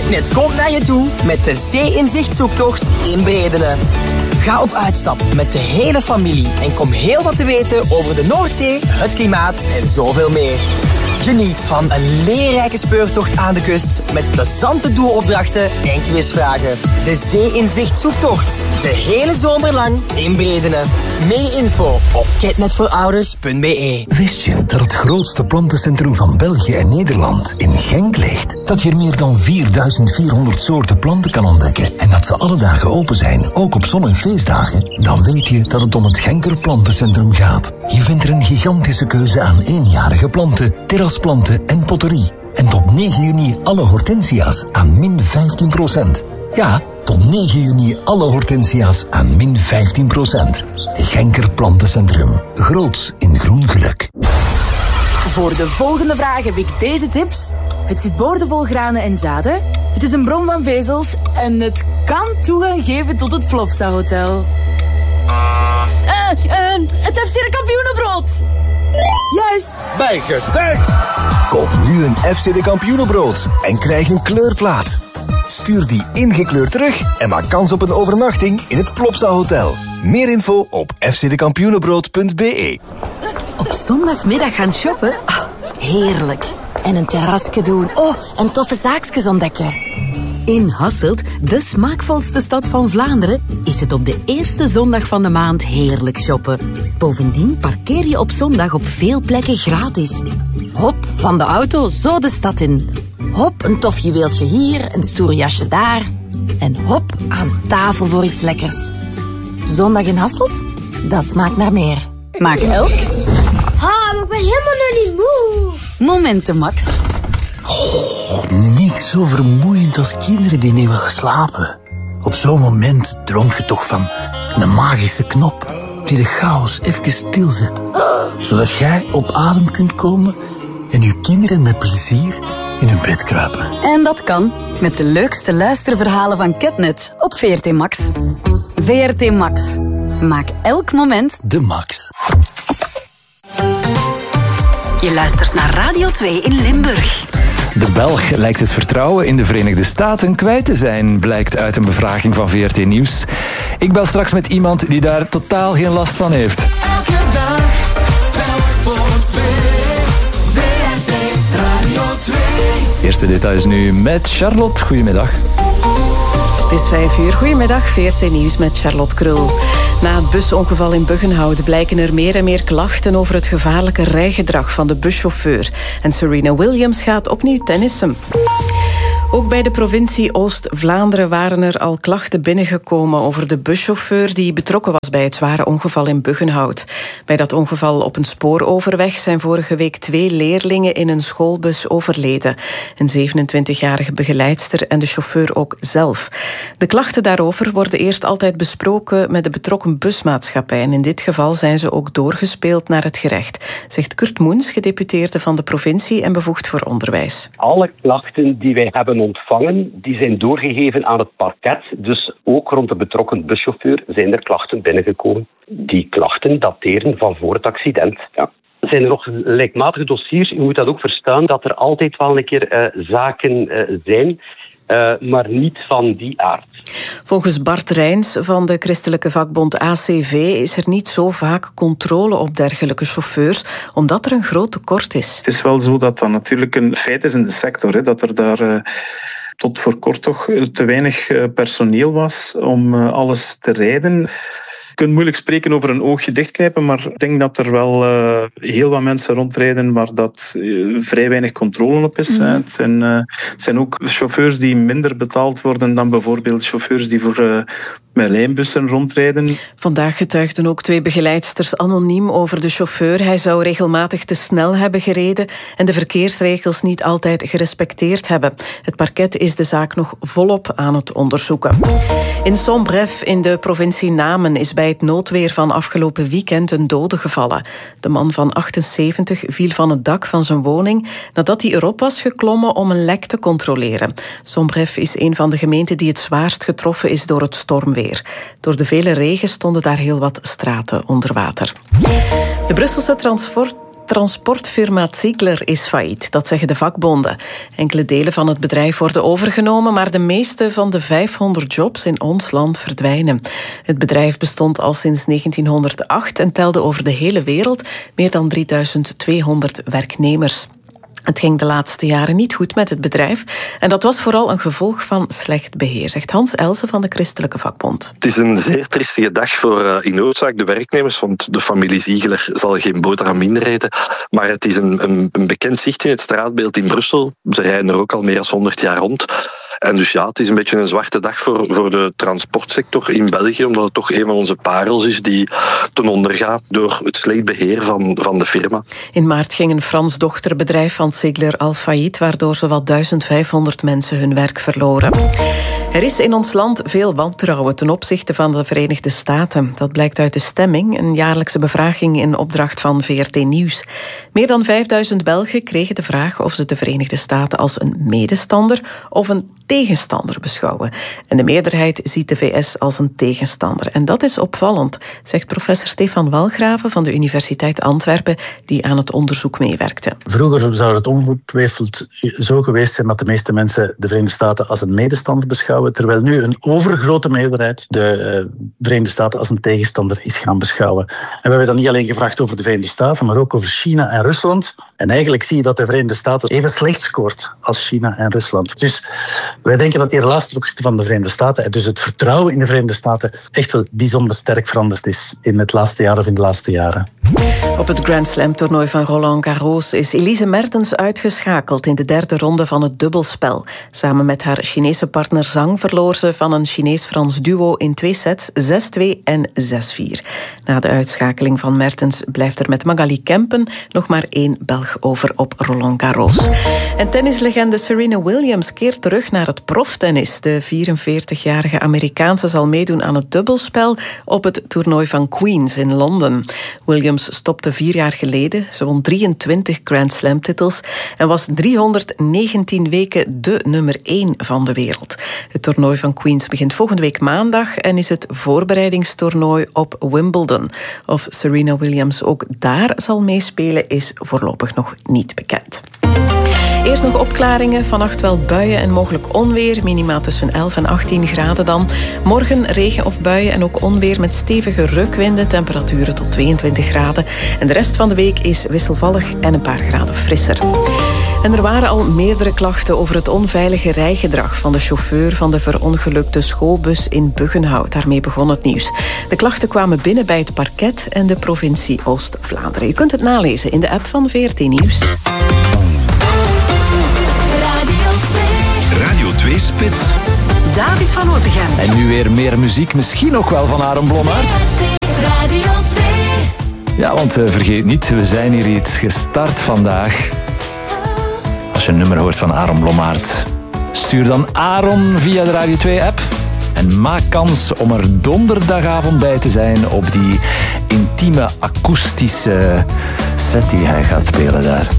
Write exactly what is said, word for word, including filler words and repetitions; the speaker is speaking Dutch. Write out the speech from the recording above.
Ketnet komt naar je toe met de Zee-inzicht-zoektocht in Bredene. Ga op uitstap met de hele familie en kom heel wat te weten over de Noordzee, het klimaat en zoveel meer. Geniet van een leerrijke speurtocht aan de kust met plezante doelopdrachten en quizvragen. De Zee-inzicht-zoektocht. De hele zomer lang in Bredene. Meer info op ketnetvoorouders punt be. Wist je dat het grootste plantencentrum van België en Nederland in Genk ligt? Dat je er meer dan vierduizend vierhonderd soorten planten kan ontdekken en dat ze alle dagen open zijn, ook op zon- en feestdagen? Dan weet je dat het om het Genker Plantencentrum gaat. Je vindt er een gigantische keuze aan eenjarige planten, terrasplanten en potterie. En tot negen juni alle hortensia's aan min vijftien procent. Ja, tot negen juni alle hortensia's aan min vijftien procent. Genker Plantencentrum. Groots in groen geluk. Voor de volgende vraag heb ik deze tips. Het zit boordevol granen en zaden. Het is een bron van vezels. En het kan toegang geven tot het Plopsa Hotel. Uh, uh, het F C de Kampioenenbrood. Juist. Bijgetuigd. Koop nu een F C de Kampioenenbrood en krijg een kleurplaat. Stuur die ingekleurd terug en maak kans op een overnachting in het Plopsa Hotel. Meer info op f c de kampioenenbrood punt be. Op zondagmiddag gaan shoppen? Oh, heerlijk. En een terrasje doen. Oh, en toffe zaakjes ontdekken. In Hasselt, de smaakvolste stad van Vlaanderen, is het op de eerste zondag van de maand heerlijk shoppen. Bovendien parkeer je op zondag op veel plekken gratis. Hop, van de auto zo de stad in. Hop, een tof juweeltje hier, een stoer jasje daar. En hop, aan tafel voor iets lekkers. Zondag in Hasselt? Dat smaakt naar meer. Maak elk. Ha, maar ik ben helemaal nog niet moe. Momenten, Max. Oh, niks zo vermoeiend als kinderen die niet willen slapen. Op zo'n moment droomt je toch van een magische knop die de chaos even stilzet. Zodat jij op adem kunt komen en je kinderen met plezier in hun bed kruipen. En dat kan met de leukste luisterverhalen van Ketnet op V R T Max. V R T Max. Maak elk moment de max. Je luistert naar Radio twee in Limburg. De Belg lijkt het vertrouwen in de Verenigde Staten kwijt te zijn, blijkt uit een bevraging van V R T Nieuws. Ik bel straks met iemand die daar totaal geen last van heeft. Elke dag, telk voor twee. V R T Radio twee. Eerste details nu met Charlotte. Goedemiddag. Het is vijf uur. Goedemiddag, V R T Nieuws met Charlotte Krul. Na het busongeval in Buggenhout blijken er meer en meer klachten over het gevaarlijke rijgedrag van de buschauffeur. En Serena Williams gaat opnieuw tennissen. Ook bij de provincie Oost-Vlaanderen waren er al klachten binnengekomen over de buschauffeur die betrokken was bij het zware ongeval in Buggenhout. Bij dat ongeval op een spooroverweg zijn vorige week twee leerlingen in een schoolbus overleden. Een zevenentwintigjarige begeleidster en de chauffeur ook zelf. De klachten daarover worden eerst altijd besproken met de betrokken busmaatschappij. En in dit geval zijn ze ook doorgespeeld naar het gerecht, zegt Kurt Moens, gedeputeerde van de provincie en bevoegd voor onderwijs. Alle klachten die wij hebben ontvangen, die zijn doorgegeven aan het parket. Dus ook rond de betrokken buschauffeur zijn er klachten binnengekomen. Die klachten dateren van voor het accident. Ja. Zijn er nog gelijkmatige dossiers? U moet dat ook verstaan, dat er altijd wel een keer uh, zaken uh, zijn, uh, maar niet van die aard. Volgens Bart Rijns van de christelijke vakbond A C V is er niet zo vaak controle op dergelijke chauffeurs, omdat er een groot tekort is. Het is wel zo dat dat natuurlijk een feit is in de sector, hè, dat er daar uh, tot voor kort toch te weinig uh, personeel was om uh, alles te rijden. Je kunt moeilijk spreken over een oogje dichtknijpen, maar ik denk dat er wel uh, heel wat mensen rondrijden waar dat uh, vrij weinig controle op is. Mm. Het zijn, uh, het zijn ook chauffeurs die minder betaald worden dan bijvoorbeeld chauffeurs die voor uh, met lijnbussen rondrijden. Vandaag getuigden ook twee begeleidsters anoniem over de chauffeur. Hij zou regelmatig te snel hebben gereden en de verkeersregels niet altijd gerespecteerd hebben. Het parket is de zaak nog volop aan het onderzoeken. In Sombref in de provincie Namen is bij het noodweer van afgelopen weekend een dode gevallen. De man van achtenzeventig viel van het dak van zijn woning nadat hij erop was geklommen om een lek te controleren. Sombref is een van de gemeenten die het zwaarst getroffen is door het stormweer. Door de vele regen stonden daar heel wat straten onder water. De Brusselse transport Transportfirma Ziegler is failliet, dat zeggen de vakbonden. Enkele delen van het bedrijf worden overgenomen, maar de meeste van de vijfhonderd jobs in ons land verdwijnen. Het bedrijf bestond al sinds negentienhonderdacht en telde over de hele wereld meer dan drieduizend tweehonderd werknemers. Het ging de laatste jaren niet goed met het bedrijf en dat was vooral een gevolg van slecht beheer, zegt Hans Elsen van de Christelijke Vakbond. Het is een zeer triestige dag voor uh, in hoofdzaak de werknemers, want de familie Ziegler zal geen boterham minder eten. Maar het is een, een, een bekend zicht in het straatbeeld in Brussel. Ze rijden er ook al meer dan honderd jaar rond. En dus ja, het is een beetje een zwarte dag voor, voor de transportsector in België, omdat het toch een van onze parels is die ten onder gaat door het slecht beheer van, van de firma. In maart ging een Frans dochterbedrijf van Ziegler al failliet, waardoor zowat duizend vijfhonderd mensen hun werk verloren. Er is in ons land veel wantrouwen ten opzichte van de Verenigde Staten. Dat blijkt uit de stemming, een jaarlijkse bevraging in opdracht van V R T Nieuws. Meer dan vijfduizend Belgen kregen de vraag of ze de Verenigde Staten als een medestander of een tegenstander beschouwen. En de meerderheid ziet de V S als een tegenstander. En dat is opvallend, zegt professor Stefan Walgraven van de Universiteit Antwerpen, die aan het onderzoek meewerkte. Vroeger zou het ongetwijfeld zo geweest zijn dat de meeste mensen de Verenigde Staten als een medestander beschouwen, terwijl nu een overgrote meerderheid de uh, Verenigde Staten als een tegenstander is gaan beschouwen. En we hebben dan niet alleen gevraagd over de Verenigde Staten, maar ook over China en Rusland. En eigenlijk zie je dat de Verenigde Staten even slecht scoort als China en Rusland. Dus wij denken dat die relatie ten opzichte van de Verenigde Staten, en dus het vertrouwen in de Verenigde Staten, echt wel bijzonder sterk veranderd is in het laatste jaar of in de laatste jaren. Op het Grand Slam toernooi van Roland Garros is Elise Mertens uitgeschakeld in de derde ronde van het dubbelspel. Samen met haar Chinese partner Zhang verloor ze van een Chinees-Frans duo in twee sets zes twee en zes vier. Na de uitschakeling van Mertens blijft er met Magali Kempen nog maar één Belg over op Roland Garros. En tennislegende Serena Williams keert terug naar het proftennis. De vierenveertigjarige Amerikaanse zal meedoen aan het dubbelspel op het toernooi van Queens in Londen. Williams stopte vier jaar geleden. Ze won drieëntwintig Grand Slam titels en was driehonderdnegentien weken de nummer één van de wereld. Het toernooi van Queens begint volgende week maandag en is het voorbereidingstoernooi op Wimbledon. Of Serena Williams ook daar zal meespelen is voorlopig nog niet bekend. Eerst nog opklaringen, vannacht wel buien en mogelijk onweer. Minima tussen elf en achttien graden dan. Morgen regen of buien en ook onweer met stevige rukwinden. Temperaturen tot tweeëntwintig graden. En de rest van de week is wisselvallig en een paar graden frisser. En er waren al meerdere klachten over het onveilige rijgedrag van de chauffeur van de verongelukte schoolbus in Buggenhout. Daarmee begon het nieuws. De klachten kwamen binnen bij het parket en de provincie Oost-Vlaanderen. Je kunt het nalezen in de app van V R T Nieuws. Radio twee Spits. David van Otegem. En nu weer meer muziek, misschien ook wel van Aaron Blommaert. Radio twee. Ja, want uh, vergeet niet, we zijn hier iets gestart vandaag. Als je een nummer hoort van Aaron Blommaert, stuur dan Aaron via de Radio twee app. En maak kans om er donderdagavond bij te zijn op die intieme akoestische set die hij gaat spelen daar.